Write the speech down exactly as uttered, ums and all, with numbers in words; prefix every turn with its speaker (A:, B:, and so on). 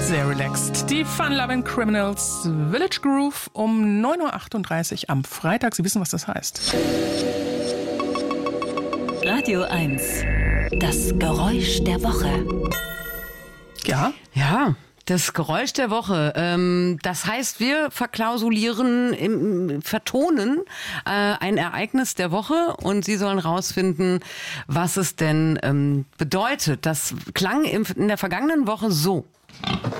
A: Sehr relaxed. Die Fun Loving Criminals, Village Groove um neun Uhr achtunddreißig am Freitag. Sie wissen, was das heißt.
B: Radio eins. Das Geräusch der Woche.
A: Ja?
C: Ja. Das Geräusch der Woche. Ähm, das heißt, wir verklausulieren, im, vertonen äh, ein Ereignis der Woche und Sie sollen rausfinden, was es denn ähm, bedeutet. Das klang im, in der vergangenen Woche so.